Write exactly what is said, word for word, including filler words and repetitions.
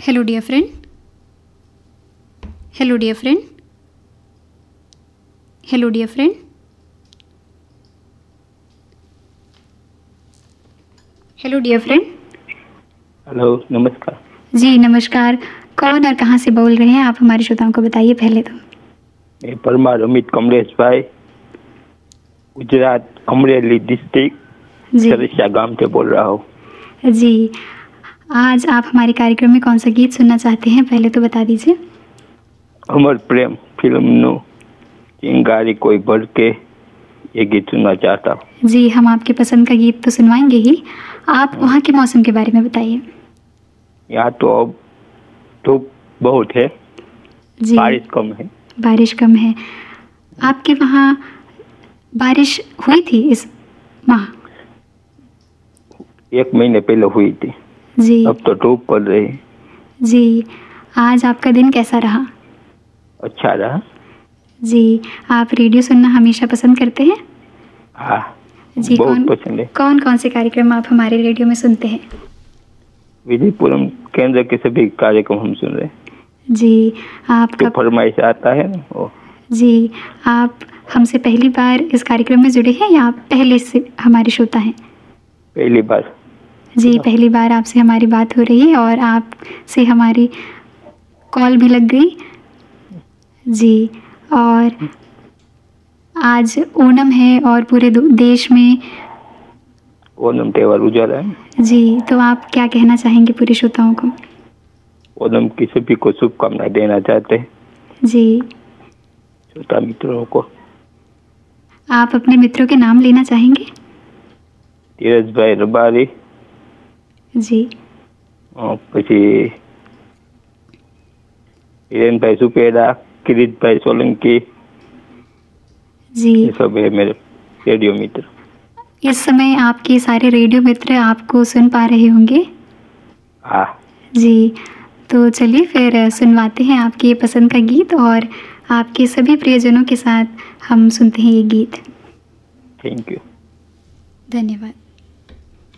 Hello dear friend. Hello dear friend. Hello dear friend. Hello dear friend. Hello, नमस्कार। जी नमस्कार। कौन और कहाँ से बोल रहे हैं आप हमारे श्रोताओं को बताइए पहले तो। मैं परमार अमित कमलेश भाई, गुजरात अमरेली डिस्ट्रिक्ट जी सरसिया गांव से बोल रहा हूँ। जी आज आप हमारे कार्यक्रम में कौन सा गीत सुनना चाहते हैं पहले तो बता दीजिए। अमर प्रेम फिल्म नो चिंगारी कोई भर के ये गीत सुनना चाहता हूँ। जी हम आपके पसंद का गीत तो सुनवाएंगे ही। आप वहाँ के मौसम के बारे में बताइए। यहाँ तो अब धूप बहुत है, जी बारिश कम है। बारिश कम है। आपके वहाँ बारिश हुई थी इस माह? एक महीने पहले हुई थी, जी अब तो धूप पड़ रही है। जी आज आपका दिन कैसा रहा? अच्छा रहा। जी आप रेडियो सुनना हमेशा पसंद करते हैं? हाँ, जी बहुत कौन पसंद है। कौन कौन से कार्यक्रम आप हमारे रेडियो में सुनते हैं? विजयपुरम केंद्र के सभी कार्यक्रम हम सुन रहे हैं। जी आपका जो फरमाइश आता है ना वो। जी आप हमसे पहली बार इस कार्यक्रम में जुड़े हैं या आप पहले से हमारे श्रोता हैं? पहली बार। जी पहली बार आपसे हमारी बात हो रही है और आपसे हमारी कॉल भी लग गई। जी और आज ओणम है और पूरे दो- देश में ओणम त्योहार उजाला है। जी तो आप क्या कहना चाहेंगे पूरे श्रोताओं को? ओणम की सभी को शुभकामनाएं देना चाहते हैं, जी श्रोता मित्रों को। आप अपने मित्रों के नाम लेना चाहेंगे? धीरज भाई रबारी, जी और પછી हिरेन भाई सुपेड़ा, किरीट भाई सोलंकी, जी ये सब है मेरे रेडियो मित्र। इस समय आपके सारे रेडियो मित्र आपको सुन पा रहे होंगे। हाँ, जी तो चलिए फिर सुनवाते हैं आपकी ये पसंद का गीत और आपके सभी प्रियजनों के साथ हम सुनते हैं ये गीत। Thank you. धन्यवाद।